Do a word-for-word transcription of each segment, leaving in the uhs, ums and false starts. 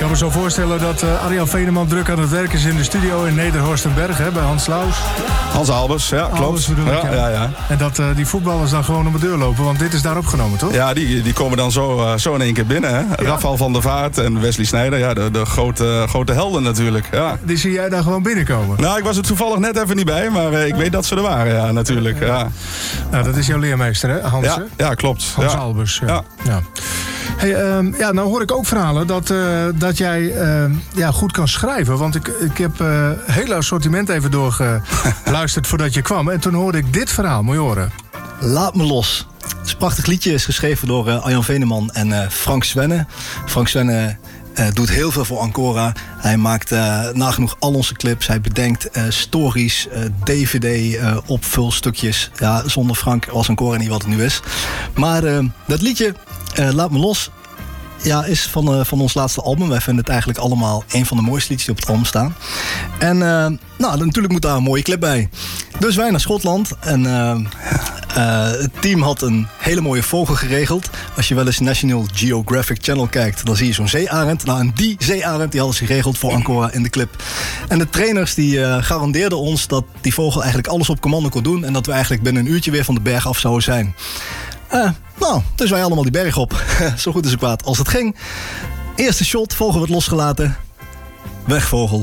kan me zo voorstellen dat uh, Arjan Veneman druk aan het werk is in de studio in Nederhorstenberg, hè, bij Hans Laus. Hans Albers, ja, klopt. Albers bedoel ik, ja, ja. Ja, ja. En dat uh, die voetballers dan gewoon om de deur lopen, want dit is daar opgenomen, toch? Ja, die, die komen dan zo, uh, zo in één keer binnen. Hè? Ja. Rafael van der Vaart en Wesley Sneijder, ja, de, de grote, grote helden natuurlijk. Ja. Die zie jij daar gewoon binnenkomen? Nou, ik was er toevallig net even niet bij, maar uh, ik weet dat ze er waren, ja, natuurlijk. Ja. Nou, dat is jouw leermeester, hè, Hans? Ja, ja, klopt. Hans ja. Albers. Ja. Ja. Ja. Hey, um, ja, nou hoor ik ook verhalen dat, uh, dat jij uh, ja, goed kan schrijven. Want ik, ik heb uh, het hele assortiment even doorgeluisterd voordat je kwam. En toen hoorde ik dit verhaal. Moet je horen. Laat me los. Het is een prachtig liedje, is geschreven door uh, Arjan Veneman en uh, Frank Zwenne. Frank Zwenne uh, doet heel veel voor Ancora. Hij maakt uh, nagenoeg al onze clips. Hij bedenkt uh, stories, uh, D V D, uh, opvulstukjes. Ja, zonder Frank was Ancora niet wat het nu is. Maar uh, dat liedje, uh, Laat me los, ja, is van, uh, van ons laatste album. Wij vinden het eigenlijk allemaal een van de mooiste liedjes die op het album staan. En uh, nou, natuurlijk moet daar een mooie clip bij. Dus wij naar Schotland. En uh, uh, het team had een hele mooie vogel geregeld. Als je wel eens National Geographic Channel kijkt, dan zie je zo'n zeearend. Nou, en die zeearend die hadden ze geregeld voor Ancora in de clip. En de trainers die uh, garandeerden ons dat die vogel eigenlijk alles op commando kon doen. En dat we eigenlijk binnen een uurtje weer van de berg af zouden zijn. Uh, nou, dus wij allemaal die berg op. Zo goed is het kwaad als het ging. Eerste shot, vogel wordt losgelaten. Weg, vogel.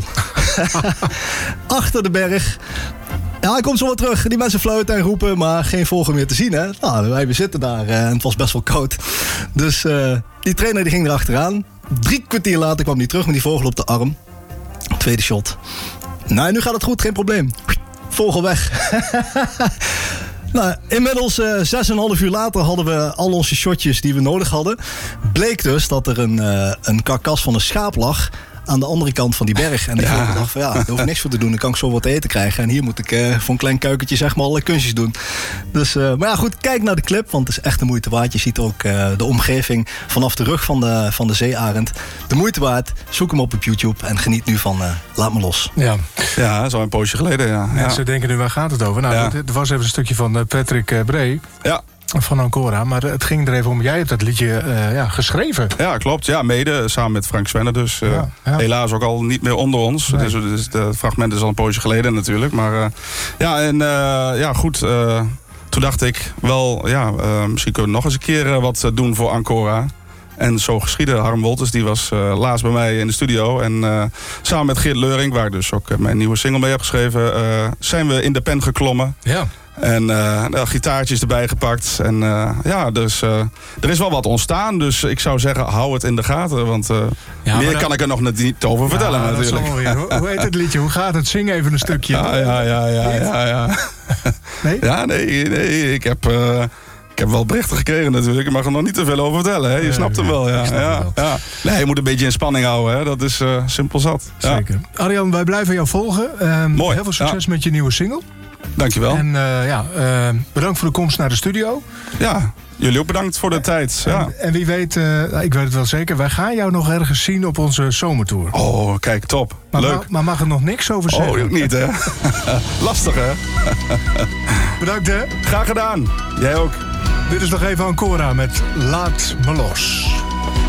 Achter de berg. Ja, hij komt zo weer terug. Die mensen fluiten en roepen, maar geen vogel meer te zien, hè. Nou, wij zitten daar uh, en het was best wel koud. Dus uh, die trainer die ging erachteraan. Drie kwartier later kwam hij terug met die vogel op de arm. Tweede shot. Nou, nu gaat het goed, geen probleem. Vogel weg. Nou, inmiddels uh, zes en een half uur later hadden we al onze shotjes die we nodig hadden. Bleek dus dat er een, uh, een karkas van een schaap lag aan de andere kant van die berg. En ik ja. dacht van ja, daar hoef ik niks voor te doen. Dan kan ik zo wat eten krijgen. En hier moet ik uh, voor een klein kuikentje zeg maar allerlei kunstjes doen. Dus, uh, maar ja goed, kijk naar de clip. Want het is echt de moeite waard. Je ziet ook uh, de omgeving vanaf de rug van de, van de zeearend. De moeite waard. Zoek hem op op YouTube. En geniet nu van uh, Laat me los. Ja, ja dat is al een poosje geleden. Ja. Mensen ja. denken nu, waar gaat het over? Nou, ja. er was even een stukje van uh, Patrick uh, Bree. Ja. Van Ancora, maar het ging er even om. Jij hebt dat liedje uh, ja, geschreven. Ja, klopt. Ja, mede samen met Frank Zwenne. Dus uh, ja, ja. helaas ook al niet meer onder ons. Nee. Dus, dus het fragment is al een poosje geleden natuurlijk. Maar uh, ja, en uh, ja, goed. Uh, toen dacht ik wel, ja, uh, misschien kunnen we nog eens een keer uh, wat doen voor Ancora. En zo geschiedde. Harm Wolters, die was uh, laatst bij mij in de studio. En uh, samen met Geert Leuring, waar ik dus ook uh, mijn nieuwe single mee heb geschreven, uh, zijn we in de pen geklommen. Ja. En uh, nou, gitaartjes erbij gepakt. En uh, ja, dus uh, er is wel wat ontstaan. Dus ik zou zeggen, hou het in de gaten. Want uh, ja, meer dan kan ik er nog niet over vertellen ja, natuurlijk. Hoe, hoe heet het liedje? Hoe gaat het? Zing even een stukje. Ja, ja, ja, ja, ja, ja. Nee? Ja, nee, nee. Ik heb... Uh, Ik heb wel berichten gekregen natuurlijk. Ik mag er nog niet te veel over vertellen. Hè? Je snapt hem wel. Ja. Ja, wel. Ja. Nee, je moet een beetje in spanning houden. Hè? Dat is uh, simpel zat. Zeker. Ja. Arjan, wij blijven jou volgen. Um, Mooi. Heel veel succes ja. met je nieuwe single. Dankjewel. En uh, ja, uh, bedankt voor de komst naar de studio. Ja, jullie ook bedankt voor de tijd. Ja. En, en wie weet, uh, ik weet het wel zeker, wij gaan jou nog ergens zien op onze zomertour. Oh, kijk, top. Maar, Leuk. Ma, maar mag er nog niks over zeggen? Oh, ook niet, hè? Lastig, hè? Bedankt, hè? Graag gedaan. Jij ook. Dit is nog even Ancora met Laat me los.